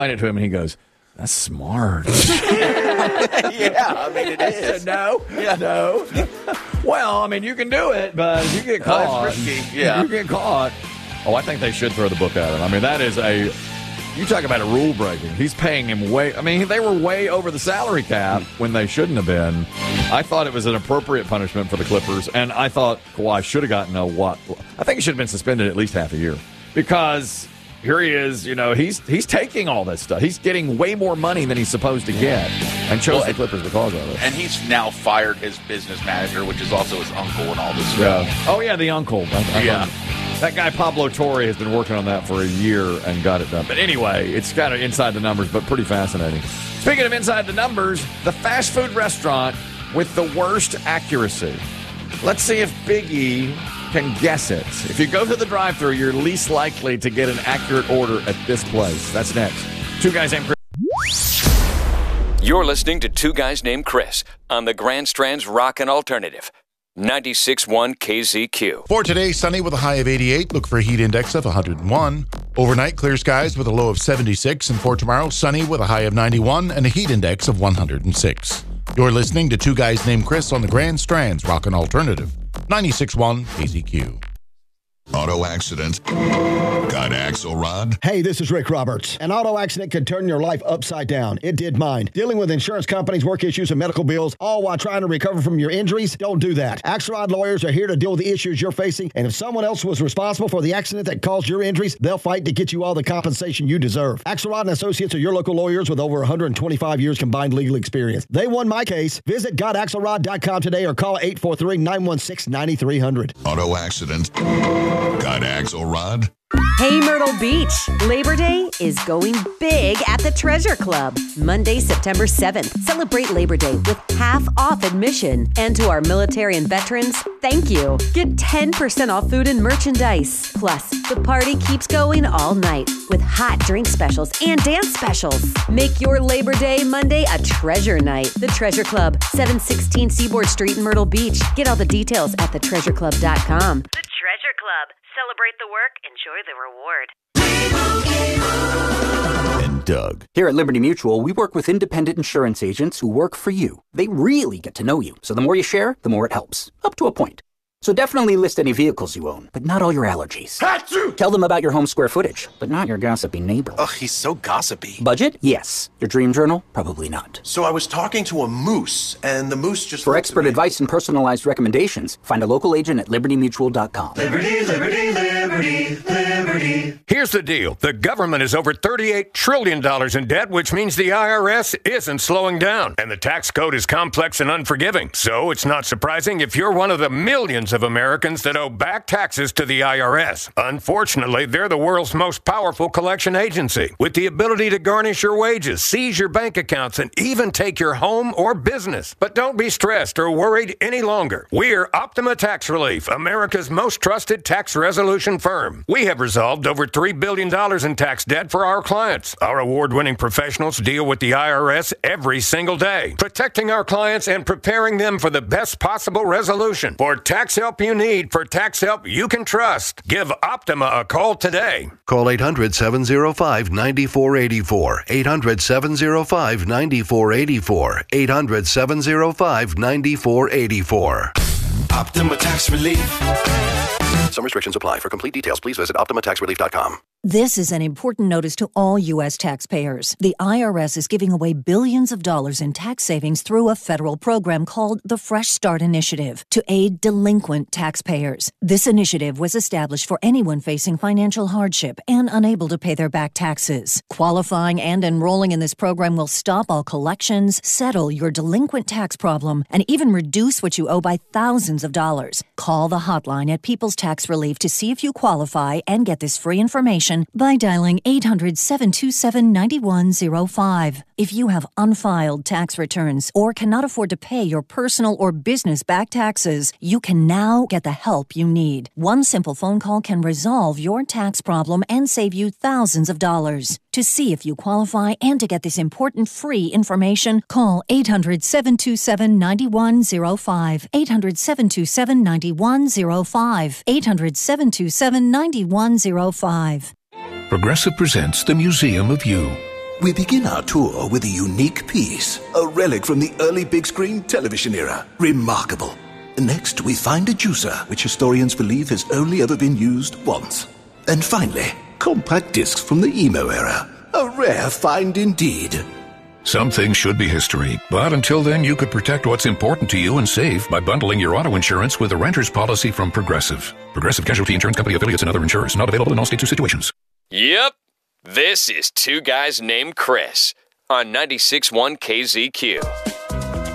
it to him, and he goes, "That's smart." Yeah, I mean, it is. No. Well, I mean, you can do it, but if you get caught, it's risky. Yeah. You get caught. Oh, I think they should throw the book at him. I mean, that is you talk about a rule breaking. He's paying him way. I mean, they were way over the salary cap when they shouldn't have been. I thought it was an appropriate punishment for the Clippers, and I thought Kawhi should have gotten I think he should have been suspended at least half a year, because here he is, he's taking all this stuff. He's getting way more money than he's supposed to get, and chose the Clippers because of it. And he's now fired his business manager, which is also his uncle and all this stuff. Yeah. Oh, yeah, the uncle. That guy, Pablo Torre, has been working on that for a year and got it done. But anyway, it's kind of inside the numbers, but pretty fascinating. Speaking of inside the numbers, the fast food restaurant with the worst accuracy. Let's see if Big E can guess it. If you go to the drive-thru, you're least likely to get an accurate order at this place. That's next. Two Guys Named Chris. You're listening to Two Guys Named Chris on the Grand Strand's Rockin' Alternative. 96.1 KZQ. For today, sunny with a high of 88. Look for a heat index of 101. Overnight, clear skies with a low of 76. And for tomorrow, sunny with a high of 91 and a heat index of 106. You're listening to Two Guys Named Chris on the Grand Strand's Rockin' Alternative. 96.1 KZQ. Auto accident. Got Axelrod? Hey, this is Rick Roberts. An auto accident could turn your life upside down. It did mine. Dealing with insurance companies, work issues, and medical bills, all while trying to recover from your injuries? Don't do that. Axelrod lawyers are here to deal with the issues you're facing, and if someone else was responsible for the accident that caused your injuries, they'll fight to get you all the compensation you deserve. Axelrod and Associates are your local lawyers with over 125 years combined legal experience. They won my case. Visit GotAxelrod.com today or call 843-916-9300. Auto accident. Got Axelrod? Hey, Myrtle Beach. Labor Day is going big at the Treasure Club. Monday, September 7th. Celebrate Labor Day with half off admission. And to our military and veterans, thank you. Get 10% off food and merchandise. Plus, the party keeps going all night with hot drink specials and dance specials. Make your Labor Day Monday a treasure night. The Treasure Club, 716 Seaboard Street in Myrtle Beach. Get all the details at thetreasureclub.com. The Treasure Club. Celebrate the work, enjoy the reward. And Doug. Here at Liberty Mutual, we work with independent insurance agents who work for you. They really get to know you, so the more you share, the more it helps. Up to a point. So definitely list any vehicles you own, but not all your allergies. Achoo! Tell them about your home square footage, but not your gossipy neighbor. Ugh, he's so gossipy. Budget? Yes. Your dream journal? Probably not. So I was talking to a moose, and the moose just... For expert advice and personalized recommendations, find a local agent at libertymutual.com. Liberty, liberty, liberty, liberty. Here's the deal. The government is over $38 trillion in debt, which means the IRS isn't slowing down. And the tax code is complex and unforgiving. So it's not surprising if you're one of the millions of Americans that owe back taxes to the IRS. Unfortunately, they're the world's most powerful collection agency, with the ability to garnish your wages, seize your bank accounts, and even take your home or business. But don't be stressed or worried any longer. We're Optima Tax Relief, America's most trusted tax resolution firm. We have resolved over $3 billion in tax debt for our clients. Our award-winning professionals deal with the IRS every single day, protecting our clients and preparing them for the best possible resolution. For tax help you need, for tax help you can trust, give Optima a call today. Call 800-705-9484. 800-705-9484. 800-705-9484. Optima Tax Relief. Some restrictions apply. For complete details, please visit OptimaTaxRelief.com. This is an important notice to all U.S. taxpayers. The IRS is giving away billions of dollars in tax savings through a federal program called the Fresh Start Initiative to aid delinquent taxpayers. This initiative was established for anyone facing financial hardship and unable to pay their back taxes. Qualifying and enrolling in this program will stop all collections, settle your delinquent tax problem, and even reduce what you owe by thousands of dollars. Call the hotline at People's Tax Relief to see if you qualify and get this free information by dialing 800-727-9105. If you have unfiled tax returns or cannot afford to pay your personal or business back taxes, you can now get the help you need. One simple phone call can resolve your tax problem and save you thousands of dollars. To see if you qualify and to get this important free information, call 800-727-9105. 800-727-9105. 800-727-9105. Progressive presents The Museum of You. We begin our tour with a unique piece, a relic from the early big screen television era. Remarkable. Next, we find a juicer, which historians believe has only ever been used once. And finally, compact discs from the emo era. A rare find indeed. Some things should be history, but until then, you could protect what's important to you and save by bundling your auto insurance with a renter's policy from Progressive. Progressive Casualty Insurance Company affiliates and other insurers. Not available in all states or situations. Yep. This is Two Guys Named Chris on 96.1 KZQ.